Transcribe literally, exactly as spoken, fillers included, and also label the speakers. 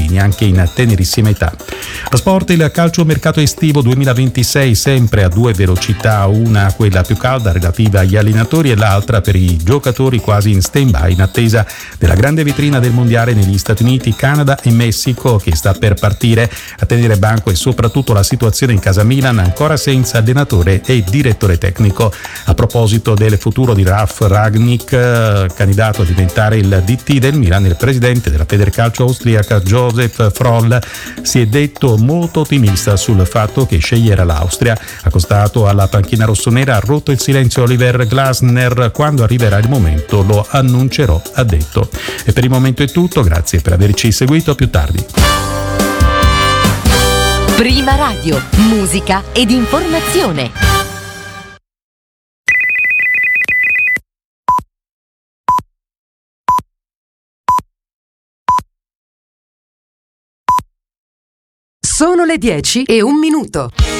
Speaker 1: bambini anche in tenerissima età. Lo sport, il calcio mercato estivo duemilaventisei sempre a due velocità, una quella più calda relativa agli allenatori e l'altra per i giocatori quasi in stand-by in attesa della grande vetrina del mondiale negli Stati Uniti, Canada e Messico che sta per partire. A tenere banco e soprattutto la situazione in casa Milan, ancora senza allenatore e direttore tecnico. A proposito del futuro di Ralf Rangnick, eh, candidato a diventare il D T del Milan, il presidente della Federcalcio austriaca Josef Froll si è detto molto ottimista sul fatto che scegliere l'Austria. Accostato alla panchina rossonera ha rotto il silenzio Oliver Glasner: quando arriverà il momento lo annuncerò, ha detto. E per il momento è tutto, grazie per averci seguito, a più tardi.
Speaker 2: Prima Radio, musica ed informazione.
Speaker 3: Sono le dieci e un minuto.